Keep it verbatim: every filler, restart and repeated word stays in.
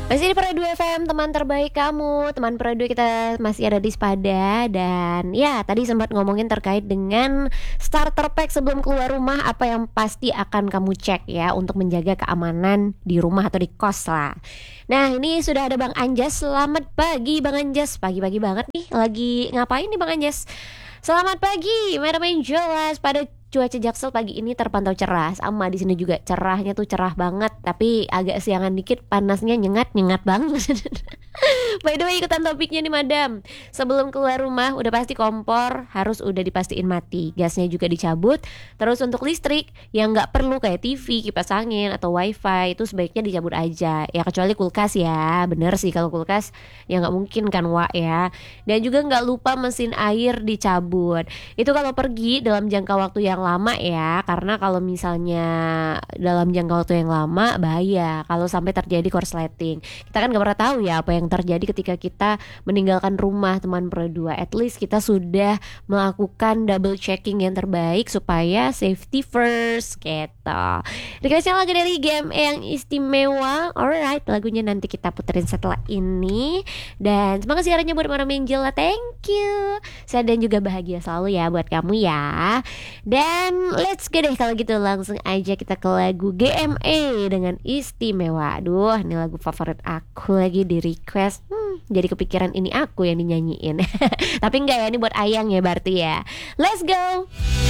Masih di Pera dua F M, teman terbaik kamu. Teman Pera dua kita masih ada di Spada. Dan ya, tadi sempat ngomongin terkait dengan starter pack sebelum keluar rumah. Apa yang pasti akan kamu cek ya, untuk menjaga keamanan di rumah atau di kos lah. Nah, ini sudah ada Bang Anjas. Selamat pagi Bang Anjas. Pagi-pagi banget nih. Lagi ngapain nih Bang Anjas? Selamat pagi Madam Angelas. Pada cuaca Jaksel pagi ini terpantau cerah. Sama di sini juga cerahnya tuh cerah banget, tapi agak siangan dikit panasnya nyengat-nyengat banget. By the way, ikutan topiknya nih Madam. Sebelum keluar rumah udah pasti kompor harus udah dipastiin mati, gasnya juga dicabut. Terus untuk listrik yang nggak perlu kayak T V, kipas angin atau wifi itu sebaiknya dicabut aja. Ya kecuali kulkas ya, bener sih kalau kulkas ya nggak mungkin kan Wak ya. Dan juga nggak lupa mesin air dicabut. Itu kalau pergi dalam jangka waktu yang lama ya, karena kalau misalnya dalam jangka waktu yang lama bahaya kalau sampai terjadi korsleting. Kita kan nggak pernah tahu ya apa yang terjadi ketika kita meninggalkan rumah teman Pro dua. At least kita sudah melakukan double checking yang terbaik supaya safety first gitu. Requestnya lagu dari G M E yang istimewa. Alright, lagunya nanti kita puterin setelah ini. Dan semangat siarannya buat Madam Angela. Thank you. Saya dan juga bahagia selalu ya buat kamu ya. Dan let's go deh kalau gitu, langsung aja kita ke lagu G M E dengan istimewa. Aduh, ini lagu favorit aku lagi di request. Hmm, jadi kepikiran ini aku yang dinyanyiin. Tapi enggak ya, ini buat Ayang ya berarti ya. Let's go.